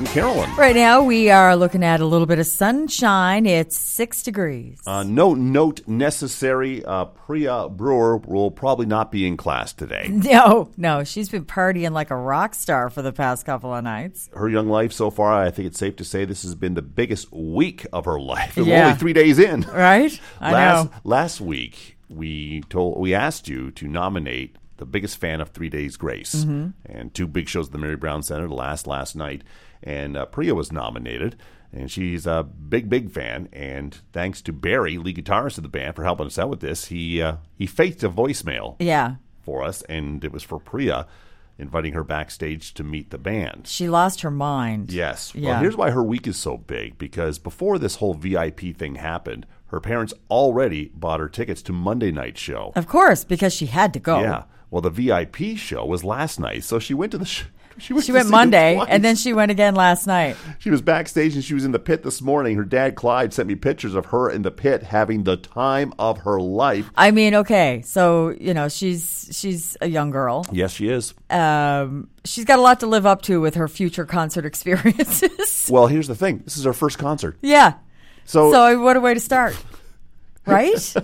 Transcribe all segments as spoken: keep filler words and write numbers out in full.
and Carolyn. Right now, we are looking at a little bit of sunshine. It's six degrees. Uh, no note necessary. Uh, Priya Brewer will probably not be in class today. No, no. She's been partying like a rock star for the past couple of nights. Her young life so far, I think it's safe to say this has been the biggest week of her life. We're Yeah. only three days in. Right? I last, know. Last week, we told we asked you to nominate the biggest fan of Three Days Grace. Mm-hmm. And two big shows at the Mary Brown Center, the last last night. And uh, Priya was nominated. And she's a big, big fan. And thanks to Barry, lead guitarist of the band, for helping us out with this, he uh, he faked a voicemail Yeah. for us. And it was for Priya, inviting her backstage to meet the band. She lost her mind. Yes. Yeah. Well, here's why her week is so big. Because before this whole V I P thing happened, her parents already bought her tickets to Monday night's show. Of course, because she had to go. Yeah. Well, the V I P show was last night. So she went to the show. She went, She to went see Monday, them twice. and then she went again last night. She was backstage, and she was in the pit this morning. Her dad, Clyde, sent me pictures of her in the pit having the time of her life. I mean, okay, so, you know, she's she's a young girl. Yes, she is. Um, she's got a lot to live up to with her future concert experiences. Well, here's the thing. This is her first concert. Yeah. So, So what a way to start. Right?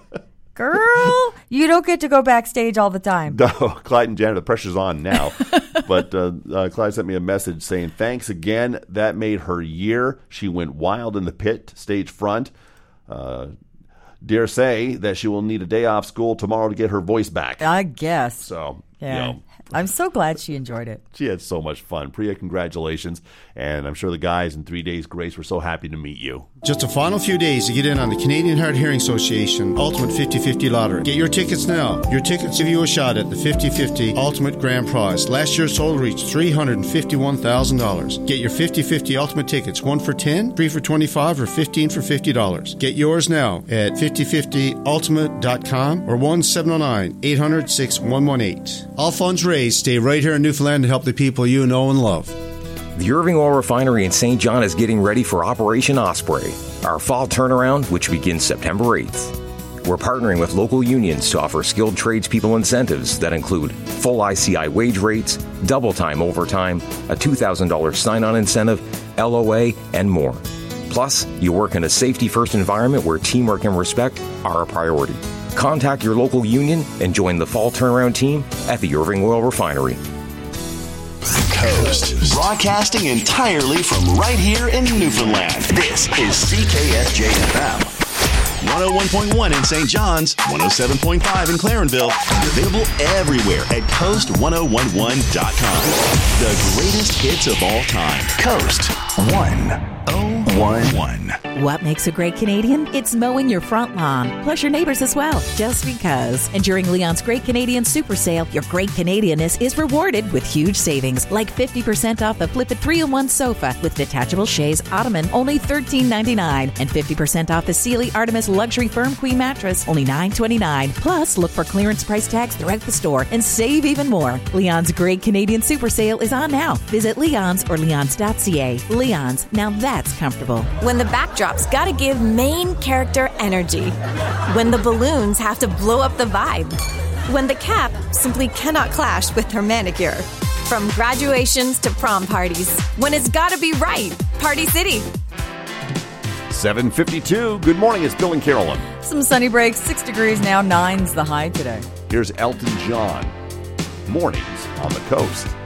Girl, you don't get to go backstage all the time. no, Clyde and Janet, the pressure's on now. But uh, uh, Clyde sent me a message saying, thanks again. That made her year. She went wild in the pit, stage front. Uh, dare say that she will need a day off school tomorrow to get her voice back. I guess. So, Yeah. you know, I'm so glad she enjoyed it. she had so much fun. Priya, congratulations. And I'm sure the guys in Three Days Grace were so happy to meet you. Just a final few days to get in on the Canadian Hard Hearing Association Ultimate fifty-fifty Lottery. Get your tickets now. Your tickets give you a shot at the fifty-fifty Ultimate Grand Prize. Last year's total reached three hundred fifty-one thousand dollars. Get your fifty-fifty Ultimate tickets, one for ten, three for twenty-five, or fifteen for fifty dollars. Get yours now at fifty fifty ultimate dot com or one seven zero nine, eight hundred, six one one eight. All funds raised stay right here in Newfoundland to help the people you know and love. The Irving Oil Refinery in Saint John is getting ready for Operation Osprey, our fall turnaround, which begins September eighth. We're partnering with local unions to offer skilled tradespeople incentives that include full I C I wage rates, double time overtime, a two thousand dollars sign-on incentive, L O A, and more. Plus, you work in a safety-first environment where teamwork and respect are a priority. Contact your local union and join the fall turnaround team at the Irving Oil Refinery. Coast, broadcasting entirely from right here in Newfoundland. This is C K S J F M. one oh one point one in Saint John's, one oh seven point five in Clarenville. Available everywhere at coast ten eleven dot com. The greatest hits of all time. Coast ten eleven. What makes a great Canadian? It's mowing your front lawn, plus your neighbors as well, just because. And during Leon's Great Canadian Super Sale, your Great Canadianness is rewarded with huge savings, like fifty percent off the Flip It three in one sofa with detachable chaise ottoman, only thirteen ninety-nine, and fifty percent off the Sealy Artemis Luxury Firm Queen Mattress, only nine twenty-nine. Plus, look for clearance price tags throughout the store and save even more. Leon's Great Canadian Super Sale is on now. Visit Leon's or leons dot c a. Leon's, now that's comfortable. When the backdrop's gotta give main character energy. When the balloons have to blow up the vibe. When the cap simply cannot clash with her manicure. From graduations to prom parties. When it's gotta be right. Party City. seven fifty-two. Good morning. It's Bill and Carolyn. Some sunny breaks, six degrees now, nine's the high today. Here's Elton John. Mornings on the Coast.